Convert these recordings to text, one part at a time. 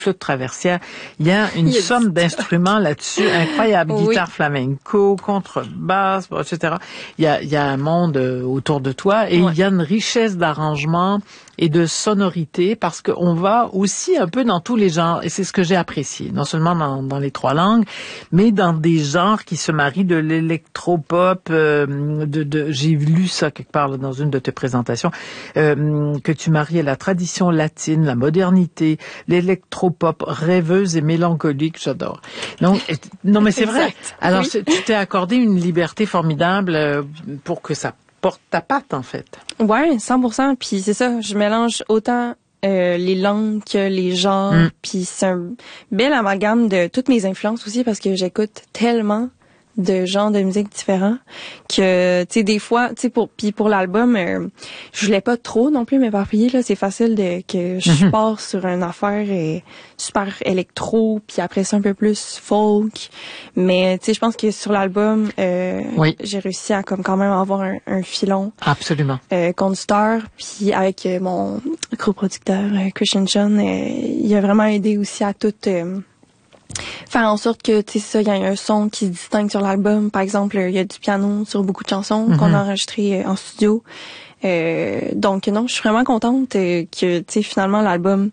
flûte traversière. Il y a une somme d'instruments là-dessus incroyable. Guitare flamenco, contrebasse, etc. Il y a un monde autour de toi et il y a une richesse d'arrangement et de sonorité parce qu'on va aussi un peu dans tous les genres et c'est ce que j'ai apprécié. Non seulement dans les 3 langues, mais dans des genres qui se marient de l'électropop, j'ai lu ça quelque part là, dans une de tes présentations, que tu maries à la tradition latine, la modernité, l'électropop rêveuse et mélancolique, j'adore. Donc, non mais c'est vrai. Alors tu t'es accordé une liberté formidable pour que ça porte ta patte en fait. Ouais, 100%. Puis c'est ça, je mélange autant les langues que les genres. Puis c'est un bel amalgame de toutes mes influences aussi parce que j'écoute tellement de genres de musique différents que tu sais des fois tu sais pour l'album je voulais pas trop non plus m'éparpiller là, c'est facile que je pars sur une affaire super électro puis après ça un peu plus folk, mais tu sais je pense que sur l'album j'ai réussi à comme quand même avoir un filon absolument conducteur, puis avec mon coproducteur Christian John il a vraiment aidé aussi à tout faire en sorte que tu sais ça il y a un son qui se distingue sur l'album. Par exemple, il y a du piano sur beaucoup de chansons qu'on a enregistrées en studio. Donc non, je suis vraiment contente que tu sais finalement l'album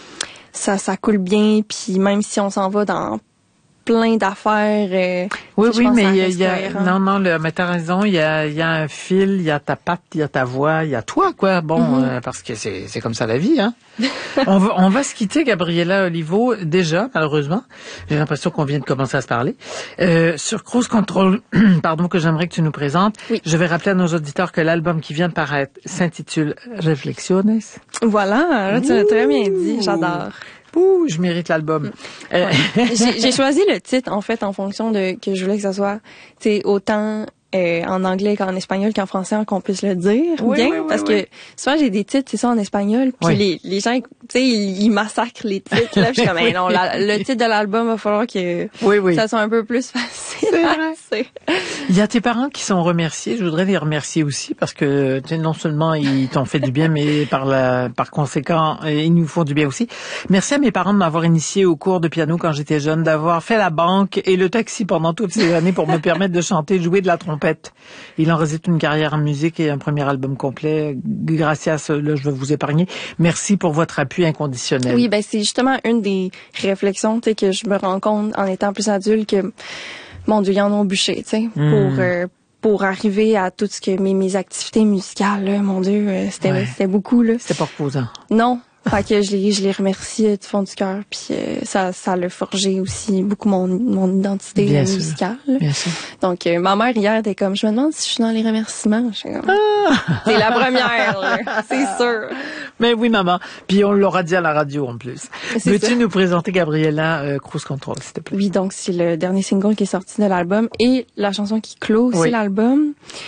ça coule bien, puis même si on s'en va dans plein d'affaires. Oui, mais il y a non, mais t'as raison, il y a un fil, il y a ta patte, il y a ta voix, il y a toi, quoi. Bon, parce que c'est comme ça la vie, hein. On va se quitter, Gabriela Olivo, déjà, malheureusement. J'ai l'impression qu'on vient de commencer à se parler. Sur Cruise Control, pardon, que j'aimerais que tu nous présentes. Oui. Je vais rappeler à nos auditeurs que l'album qui vient de paraître s'intitule Reflexiones. Voilà, là, tu l'as très bien dit, j'adore. Ouh, je mérite l'album. Ouais. J'ai choisi le titre en fait en fonction de que je voulais que ça soit, tu sais, autant en anglais qu'en espagnol qu'en français qu'on puisse le dire parce que souvent j'ai des titres c'est ça en espagnol puis les gens tu sais ils massacrent les titres là, je suis comme non le titre de l'album va falloir que ça soit un peu plus facile. C'est vrai. Il y a tes parents qui sont remerciés, je voudrais les remercier aussi parce que tu sais, non seulement ils t'ont fait du bien mais par conséquent ils nous font du bien aussi. Merci à mes parents de m'avoir initié au cours de piano quand j'étais jeune, d'avoir fait la banque et le taxi pendant toutes ces années pour me permettre de chanter, jouer de la trompette. Il en résulte une carrière en musique et un premier album complet. Gracias, là, je vais vous épargner. Merci pour votre appui inconditionnel. Oui, ben c'est justement une des réflexions, tu sais, que je me rends compte en étant plus adulte que, mon Dieu, ils en ont bûché, tu sais, pour arriver à tout ce que mes activités musicales, là, mon Dieu, c'était beaucoup, là. C'était pas reposant. Non. Fait que je les remercie du fond du cœur, puis ça l'a forgé aussi beaucoup mon identité musicale. Bien sûr. Donc ma mère hier était comme, je me demande si je suis dans les remerciements. Je suis comme, c'est la première, là, c'est sûr. Mais oui maman, puis on l'aura dit à la radio en plus. Veux-tu nous présenter Gabriela Cruise Control s'il te plaît? Oui, donc c'est le dernier single qui est sorti de l'album et la chanson qui clôt aussi l'album.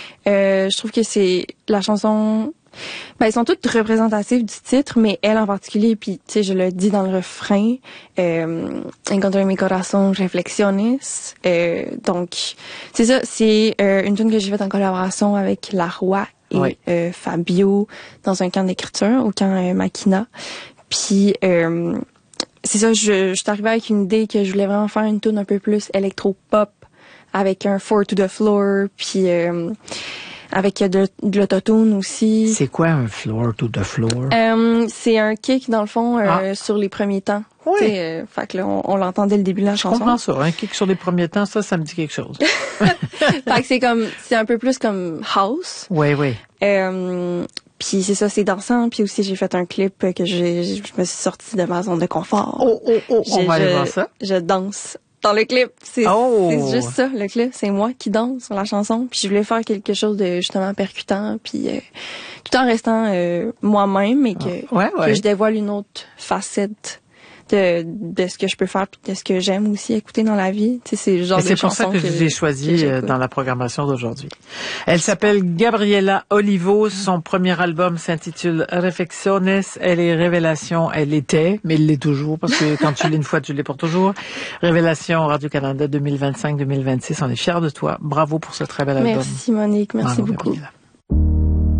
Je trouve que c'est la chanson. Ben, elles sont toutes représentatives du titre, mais elle en particulier, puis tu sais, je le dis dans le refrain, Encontré mi corazón reflexiones. Donc, c'est ça, c'est une tune que j'ai faite en collaboration avec La Roy et Fabio dans un camp d'écriture au camp Makina. Puis c'est ça, je suis arrivée avec une idée que je voulais vraiment faire une tune un peu plus électro-pop avec un four to the floor, puis avec de l'autotune aussi. C'est quoi un floor to the floor? C'est un kick, dans le fond, sur les premiers temps. Oui. Fait que là, on l'entend dès le début de la chanson. Je comprends ça. Un kick sur les premiers temps, ça me dit quelque chose. Fait que c'est un peu plus comme house. Oui. Puis c'est ça, c'est dansant. Puis aussi, j'ai fait un clip que je me suis sortie de ma zone de confort. On va aller voir ça. Je danse dans le clip. C'est juste ça, le clip. C'est moi qui danse sur la chanson. Puis je voulais faire quelque chose de justement percutant, puis tout en restant moi-même, et que je dévoile une autre facette de ce que je peux faire, puis de ce que j'aime aussi écouter dans la vie. Tu sais, c'est le genre de chanson. C'est pour ça que je l'ai choisi dans la programmation d'aujourd'hui. Elle s'appelle Gabriela Olivo. Son premier album s'intitule Reflexiones. Elle est révélation. Elle était, mais elle l'est toujours, parce que quand tu l'es une fois, tu l'es pour toujours. Révélation Radio-Canada 2025-2026. On est fiers de toi. Bravo pour ce très bel album. Merci Monique. Merci beaucoup. Gabriela.